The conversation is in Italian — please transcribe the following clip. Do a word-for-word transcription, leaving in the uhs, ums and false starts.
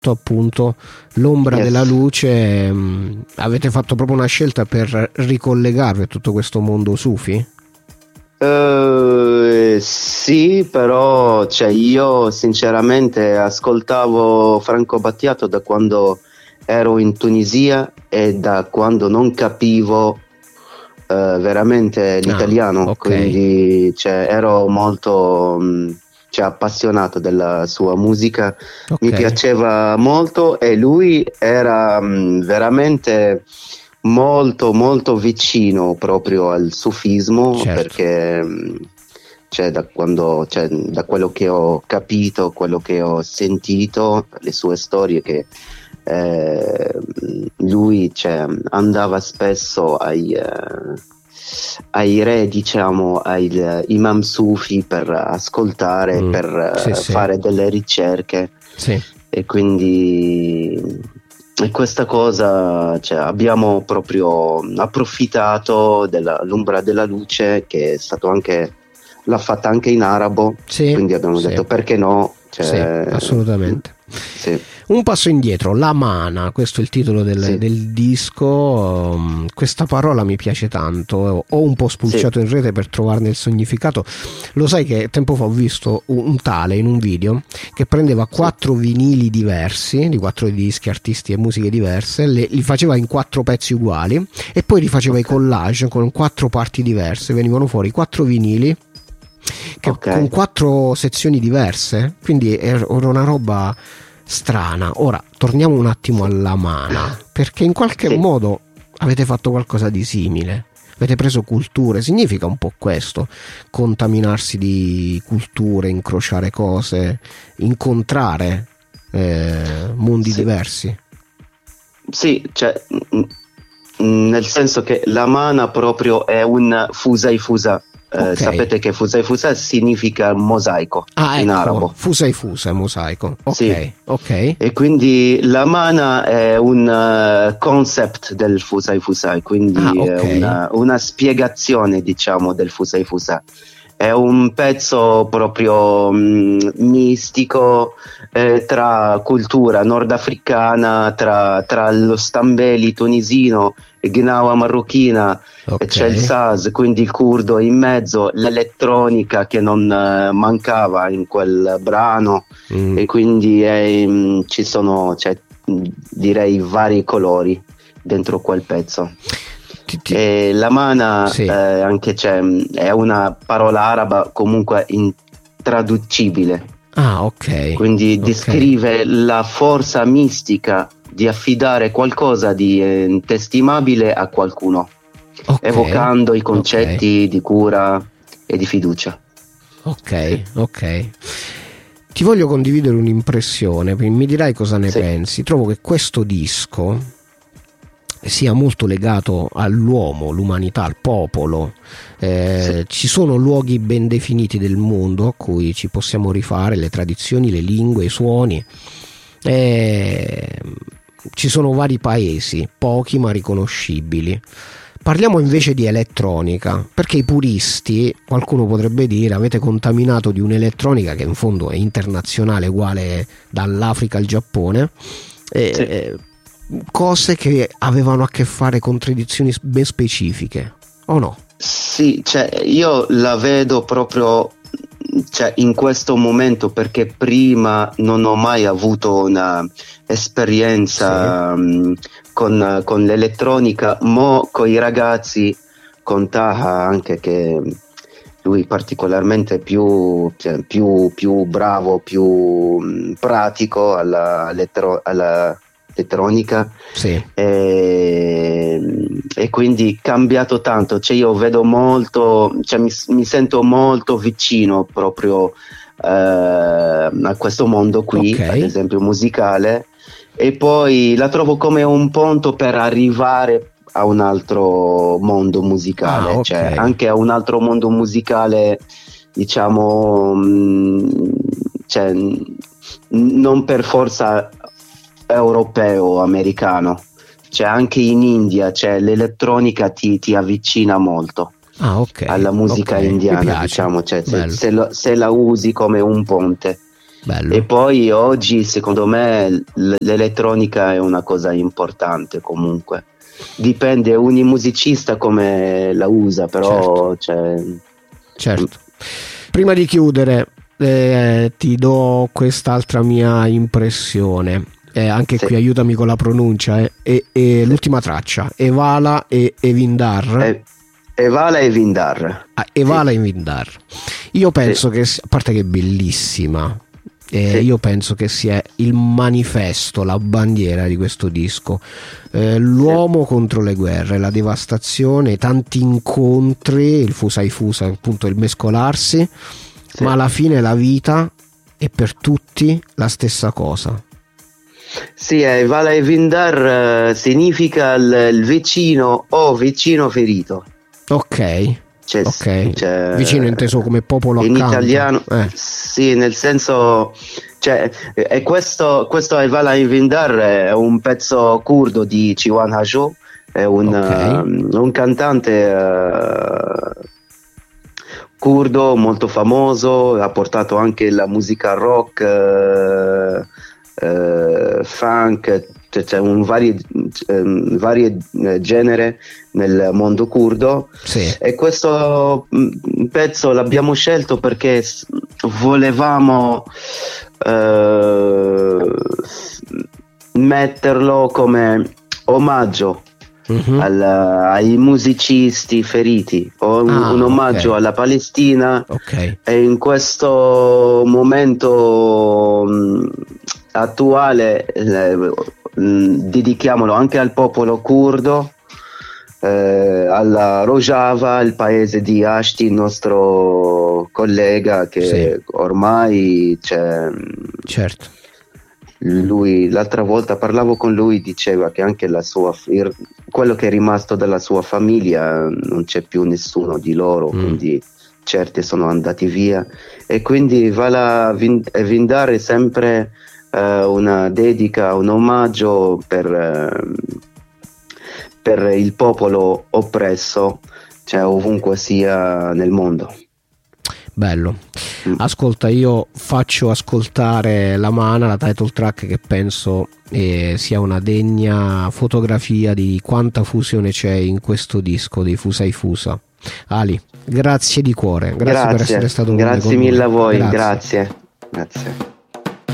appunto l'ombra Yes. della luce, mh, avete fatto proprio una scelta per ricollegarvi a tutto questo mondo sufi? Eh, sì, però cioè, io sinceramente ascoltavo Franco Battiato da quando ero in Tunisia e da quando non capivo eh, veramente l'italiano, ok. quindi cioè, ero molto mh, cioè, appassionato della sua musica, mi Ok. piaceva molto e lui era mh, veramente molto molto vicino proprio al sufismo, Certo. perché mh, cioè, da quando, cioè, da quello che ho capito, quello che ho sentito, le sue storie, che eh, lui cioè, andava spesso ai, eh, ai re, diciamo, ai eh, imam sufi per ascoltare, Mm, per sì, eh, sì. fare delle ricerche, Sì. e quindi e questa cosa cioè, abbiamo proprio approfittato dell'ombra della luce, che è stato anche l'ha fatta anche in arabo, Sì, quindi abbiamo sì. detto perché no, Sì, cioè, assolutamente. sì, Un passo indietro, La Mana, questo è il titolo del, sì, del disco. um, questa parola mi piace tanto, ho un po' spulciato sì, in rete per trovarne il significato. Lo sai che tempo fa ho visto un, un tale in un video che prendeva sì, quattro vinili diversi, di quattro dischi, artisti e musiche diverse, le- li faceva in quattro pezzi uguali e poi rifaceva i ok, collage con quattro parti diverse, venivano fuori quattro vinili che, ok, con quattro sezioni diverse, quindi era una roba strana. Ora torniamo un attimo sì, alla Mana, perché in qualche sì. modo avete fatto qualcosa di simile, avete preso culture, significa un po' questo, contaminarsi di culture, incrociare cose, incontrare eh, mondi Sì, diversi. sì, cioè, mm, mm, nel senso che la mana proprio è un fusai fusa. Eh, Ok. sapete che fusai fusa significa mosaico Ah, in ecco, arabo. fusa e fusa, mosaico. Sì, Ok, ok. e quindi la mana è un eh, concept del fusai fusai, Ah, quindi è ok. una, una spiegazione, diciamo, del fusai fusai. È un pezzo proprio mh, mistico eh, tra cultura nordafricana, tra, tra lo stambeli tunisino, gnawa marocchina, e Ok. c'è il saz, quindi il curdo in mezzo, l'elettronica che non eh, mancava in quel brano, Mm. e quindi eh, mh, ci sono, cioè, mh, direi, vari colori dentro quel pezzo. Ti- ti- E la mana eh, Sì. anche c'è, mh, è una parola araba comunque intraducibile, Ah, ok. quindi Ok. descrive la forza mistica di affidare qualcosa di eh, intestimabile a qualcuno, Ok. evocando i Ok. concetti di cura e di fiducia. Ok. Sì, Ok. Ti voglio condividere un'impressione, mi dirai cosa ne sì, pensi. Trovo che questo disco sia molto legato all'uomo, l'umanità, al popolo. sì, Eh, ci sono luoghi ben definiti del mondo a cui ci possiamo rifare, le tradizioni, le lingue, i suoni. Eh, ci sono vari paesi, pochi ma riconoscibili. Parliamo invece di elettronica, perché i puristi, qualcuno potrebbe dire, avete contaminato di un'elettronica che in fondo è internazionale, uguale dall'Africa al Giappone, sì. eh, cose che avevano a che fare con tradizioni ben specifiche, o no? Sì, cioè, io la vedo proprio cioè, in questo momento, perché prima non ho mai avuto una Sì, esperienza mh, con, con l'elettronica, mo con i ragazzi, con Taha anche, che lui particolarmente più, cioè, più, più bravo, più mh, pratico alla, elettro- alla elettronica, sì, e, e quindi cambiato tanto, cioè io vedo molto, cioè mi, mi sento molto vicino proprio eh, a questo mondo ok, qui, ad esempio musicale, e poi la trovo come un ponte per arrivare a un altro mondo ah, musicale, ok, cioè anche a un altro mondo musicale, diciamo, mh, cioè, n- non per forza europeo o americano, cioè anche in India, cioè l'elettronica ti, ti avvicina molto ah, ok, alla ok, musica mi indiana, piace, diciamo, cioè se, bello. se lo- se la usi come un ponte. Bello. E poi oggi secondo me l- l'elettronica è una cosa importante comunque, dipende ogni musicista come la usa, però certo, cioè... certo. Prima di chiudere eh, ti do quest'altra mia impressione, eh, anche sì. qui aiutami con la pronuncia, eh. e, e sì. l'ultima traccia, Evala e Evindar. E- Evala e Vindar. Ah, Evala sì. e Vindar. Io penso sì. che, a parte che è bellissima, eh, sì. io penso che sia il manifesto, la bandiera di questo disco. Eh, l'uomo sì. contro le guerre, la devastazione, tanti incontri, il fusa e fusa, appunto il mescolarsi, sì. ma alla fine la vita è per tutti la stessa cosa. Sì, Evala e Vindar uh, significa il, il vicino o vicino ferito. Ok. C'è, ok, c'è, vicino inteso come popolo in accanto. italiano, eh. sì, nel senso, cioè, e questo, questo Evala e Vindar è un pezzo curdo di Ciwan Hajo, è un, okay. uh, un cantante uh, curdo molto famoso, ha portato anche la musica rock, uh, uh, funk, c'è, c'è un varie, um, varie genere nel mondo curdo, sì. e questo pezzo l'abbiamo scelto perché volevamo uh, metterlo come omaggio uh-huh. al, ai musicisti feriti, o un, ah, un omaggio okay. alla Palestina, okay. e in questo momento um, attuale eh, dedichiamolo anche al popolo curdo, eh, alla Rojava, il paese di Ashti, il nostro collega che sì. ormai c'è. Certo. Lui, l'altra volta parlavo con lui, diceva che anche la sua, quello che è rimasto della sua famiglia, non c'è più nessuno di loro, mm. quindi certi sono andati via, e quindi Vala Vindar è sempre Uh, una dedica, un omaggio per, uh, per il popolo oppresso, cioè ovunque sia nel mondo. Bello. Mm. Ascolta, io faccio ascoltare La Mana, la title track, che penso eh, sia una degna fotografia di quanta fusione c'è in questo disco dei Fusa e Fusa. Ali, grazie di cuore, grazie, grazie. per essere stato con me. Grazie mille a voi, grazie. grazie. grazie.